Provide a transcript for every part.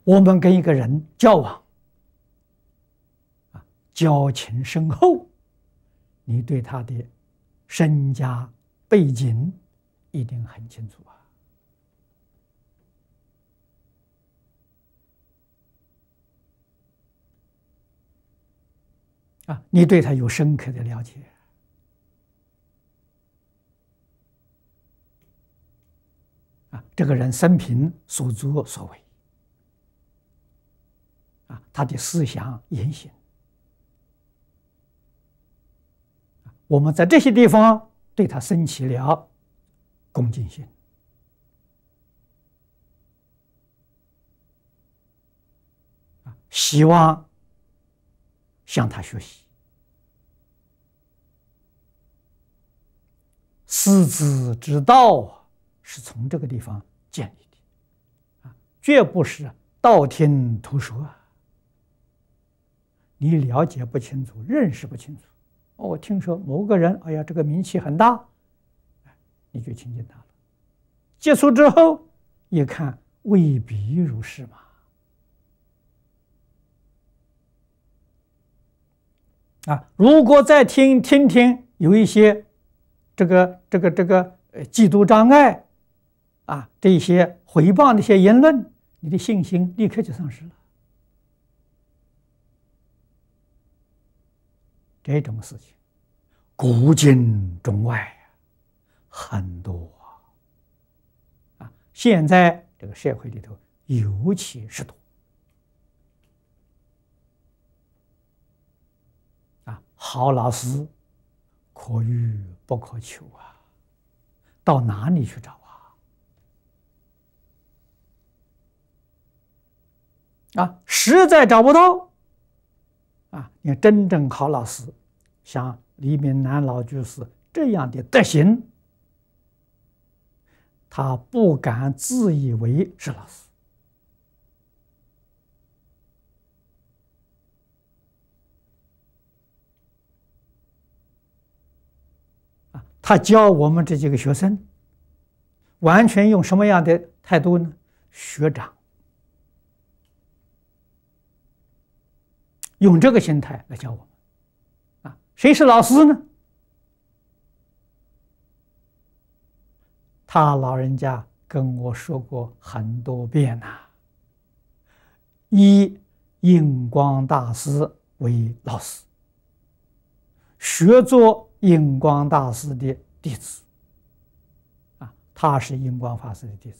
我们跟一个人交往，交情深厚，你对他的身家背景一定很清楚你对他有深刻的了解这个人生平所作所为他的思想言行，我们在这些地方对他升起了恭敬心希望向他学习，师子之道是从这个地方建立的绝不是道听途说你了解不清楚，认识不清楚。我听说某个人，哎呀，这个名气很大，你就亲近他了。接触之后，一看未必如是嘛。如果再听有一些这个嫉妒障碍这些诽谤的一些言论，你的信心立刻就丧失了。这种事情古今中外很多现在这个社会里头尤其是多好老师可遇不可求到哪里去找实在找不到你看真正好老师，像李炳南老居士这样的德行，他不敢自以为是老师他教我们这几个学生，完全用什么样的态度呢？学长，用这个心态来教我们谁是老师呢？他老人家跟我说过很多遍以印光大师为老师，学做印光大师的弟子他是印光法师的弟子，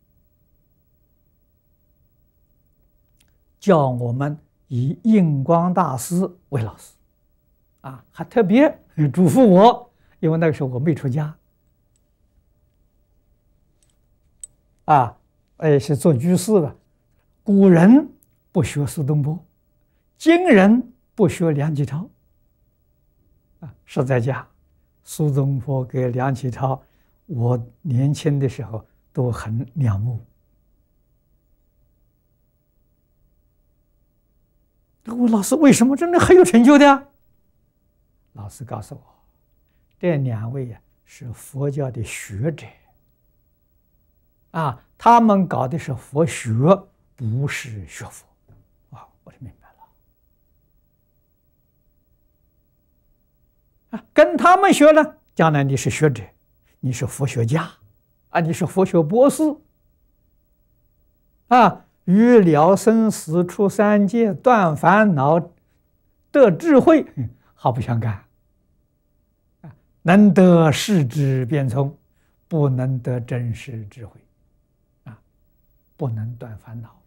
叫我们以印光大师为老师还特别嘱咐我，因为那个时候我没出家是做居士的。古人不学苏东坡，今人不学梁启超实在讲，苏东坡跟梁启超，我年轻的时候都很仰慕。我老师为什么真的很有成就的老师告诉我，这两位是佛教的学者他们搞的是佛学，不是学佛我就明白了跟他们学了，将来你是学者，你是佛学家你是佛学博士于了生死、出三界、断烦恼、得智慧毫不相干能得世智辩聪，不能得真实智慧不能断烦恼。